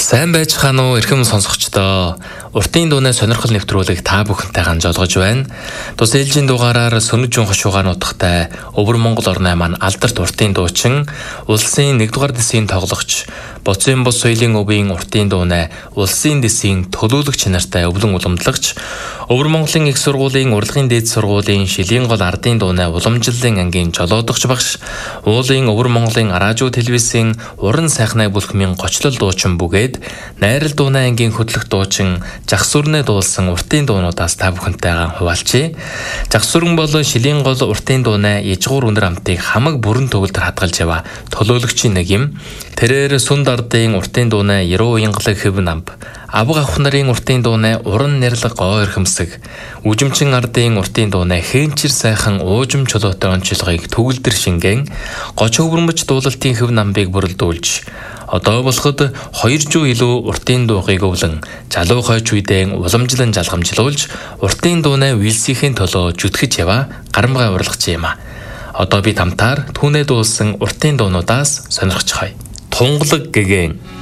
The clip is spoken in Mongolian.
Сайн байцгаана уу эрхэм сонсогчдоо. Уртын дууны сонирхол нэвтрүүлэг та бүхэнтэй хамжуулгаж байна. Тус ээлжийн дугаараар Сүнэг Жун хошуугаар нутагтай Өвөр Монгол орны маань алдарт уртын дуучин, улсын 1-р дэсийн тоглогч, Боцын бус соёлын өвийн уртын дууны улсын дэсийн төлөөлөгч нартай өвлөн уламжлагч, Өвөр Монголын их сургуулийн урлагийн дээд сургуулийн шилийн гол ардын дууны уламжлалын ангийн жолоодогч багш, уулын Өвөр Монголын радио телевизийн уран сайхнаа бүлхмийн гочлол дуучин бүгээд найрал дууны ангийн хөтлөх дуучин Жагсүрнэ дуулсан уртын дуунуудаас та бүхэнтэйгээ хуваалцъя. Жагсүрэн бол шилийн гол уртын дууны ижгуур үнэр амтыг хамаг бүрэн төгөлдөр хадгалж яваа төлөөлөгчийн нэг юм. Тэрээр Сүнд ардын уртын дууны Яруу уянгалаг хэв намб, Авга авах нарын уртын дууны уран нэрлэг гоо эрхэмсэг, Үжимчин ардын уртын дууны хээнчир сайхан уужим чулуутай онцлогыг төгөлдөр шингэн, Гоч өвөрмөж дуулалтын хэв намбыг бүрэлдүүлж, одоо болоход 200 илүү уртын дуугыг өвлөн, залуу хойч үедээ уламжлан жалгамжлуулж, уртын дууны үйлсийн төлөө жүтгэж яваа гарамгай урлагч юм а. Одоо бид хамтаар түүнээ дуулсан уртын дуунуудаас сонирхцгаая. Тунгалаг гэгэн.